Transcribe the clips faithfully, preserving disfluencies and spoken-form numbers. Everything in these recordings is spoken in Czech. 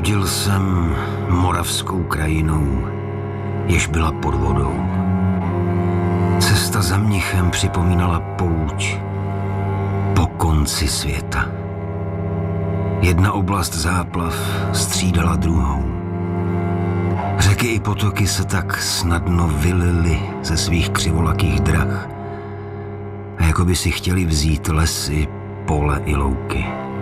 Chodil jsem moravskou krajinou, jež byla pod vodou. Cesta za mnichem připomínala pouť po konci světa. Jedna oblast záplav střídala druhou. Řeky i potoky se tak snadno vylily ze svých křivolakých drah a jako by si chtěli vzít lesy, pole i louky.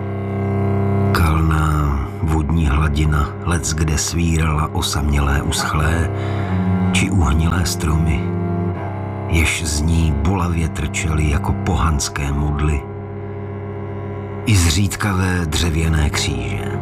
Kalná vodní hladina leckde svírala osamělé uschlé či uhnilé stromy, jež z ní bolavě trčely jako pohanské modly i zřídkavé dřevěné kříže.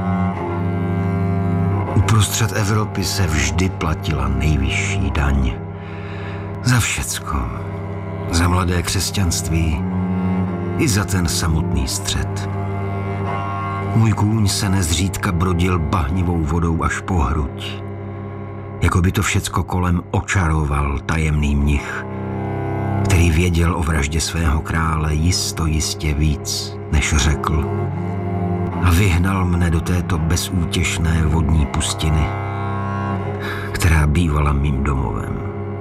Uprostřed Evropy se vždy platila nejvyšší daň. Za všecko. Za mladé křesťanství i za ten samotný střed. Můj kůň se nezřídka brodil bahnivou vodou až po hruď. Jako by to všecko kolem očaroval tajemný mnich, který věděl o vraždě svého krále jisto jistě víc, než řekl, a vyhnal mne do této bezútěšné vodní pustiny, která bývala mým domovem.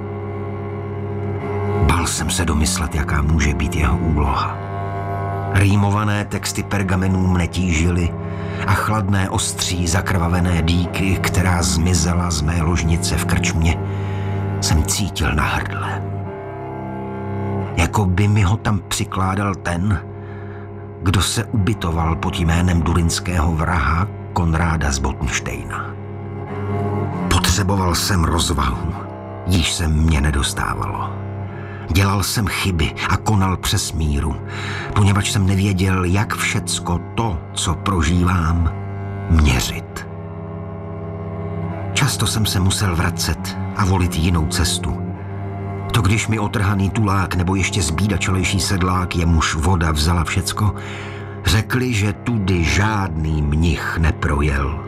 Bál jsem se domyslet, jaká může být jeho úloha. Rýmované texty pergamenů mne tížily a chladné ostří zakrvavené dýky, která zmizela z mé ložnice v krčmě, jsem cítil na hrdle. Jako by mi ho tam přikládal ten, kdo se ubytoval pod jménem durinského vraha Konráda z Botnštejna. Potřeboval jsem rozvahu, již se mě nedostávalo. Dělal jsem chyby a konal přes míru, poněvadž jsem nevěděl, jak všecko to, co prožívám, měřit. Často jsem se musel vracet a volit jinou cestu. To když mi otrhaný tulák nebo ještě zbídačelejší sedlák, jemuž voda vzala všecko, řekli, že tudy žádný mnich neprojel.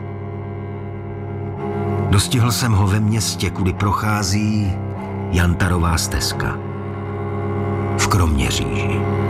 Dostihl jsem ho ve městě, kudy prochází Jantarová stezka v Kroměříži.